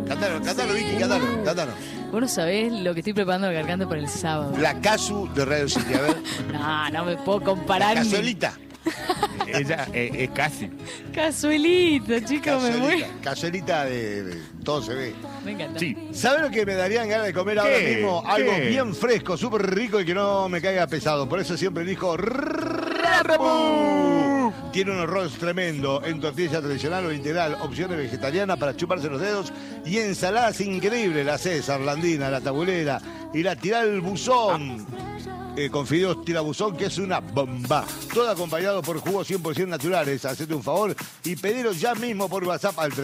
Cantalo, Vicky, cantalo. Vos no sabés lo que estoy preparando la garganta para el sábado. La Casu de Radio City, a ver. No me puedo comparar. La ni- Cazuelita. Ella es casi. Casuelito, chicos, me muero. Cazuelita de todo se ve. Me encanta. Sí. ¿Saben lo que me darían ganas de comer ahora ¿Qué? mismo? ¿Qué? Algo bien fresco, súper rico y que no me caiga pesado. Por eso siempre elijo Rapu. Tiene un arroz tremendo en tortilla tradicional o integral, opciones vegetarianas para chuparse los dedos y ensaladas increíbles. La César, la Andina, la Tabulera y la Tiral Buzón. Con fideos tirabuzón, que es una bomba. Todo acompañado por jugos 100% naturales. Hacete un favor y pediros ya mismo por WhatsApp al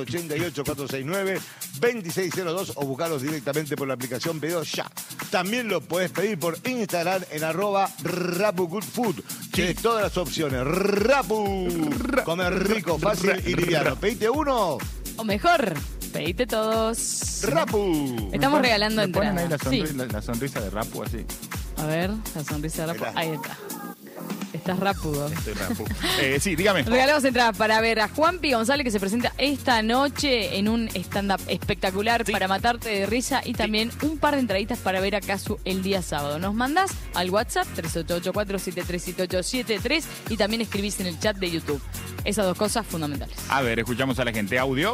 388-469-2602 o buscarlos directamente por la aplicación Pedidos Ya. También lo puedes pedir por Instagram en @RapuGoodFood. Tienes todas las opciones. Rapu. Comer rico, fácil y liviano. ¿Pediste uno? O mejor, pedite todos. Rapu. Estamos regalando ¿Me ponen ahí entradas. la Sí. la sonrisa de Rapu así? A ver, la sonrisa de Rapu. Mirá. Ahí está. Estás rapudo. Estoy Rapu. Sí, dígame. Regalamos entradas para ver a Juanpi González, que se presenta esta noche en un stand-up espectacular para matarte de risa, y también un par de entraditas para ver a Casu el día sábado. Nos mandás al WhatsApp 3884-737873 y también escribís en el chat de YouTube. Esas dos cosas fundamentales. A ver, escuchamos a la gente. Audio.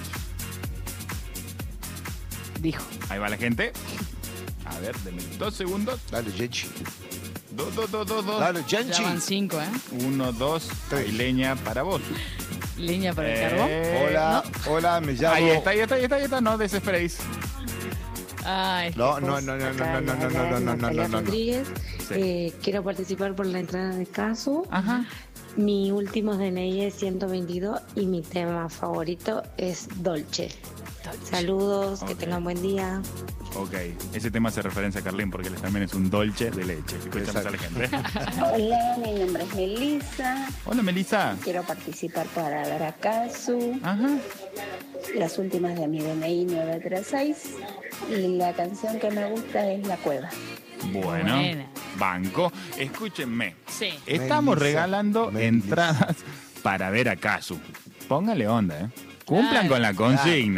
Dijo. Ahí va la gente. A ver, denme 2 segundos. Dale, Genchi. 2. Dale, Ya Genchi. van 5, ¿eh? 1, 2. Tres. Hay leña para vos. Leña para el carbón. Hola, me llamo. Ahí está. No desesperéis. Ay, No. Rodríguez. Sí. Quiero participar por la entrada de caso. Ajá. Mi último DNI es 122 y mi tema favorito es Dolce. Saludos, que Ok. tengan buen día. Ok. Ese tema hace referencia a Carlín porque él también es un dolce de leche. Escuchamos a la gente. Hola, mi nombre es Melissa. Hola, Melissa. Quiero participar para ver a Casu. Ajá. Las últimas de mi DNI 936. Y la canción que me gusta es La Cueva. Bueno, Buena. banco. Escúchenme. sí. Estamos Melissa. regalando Melissa. entradas para ver a Casu. Póngale onda, ¿eh? Cumplan Claro. con la consigna.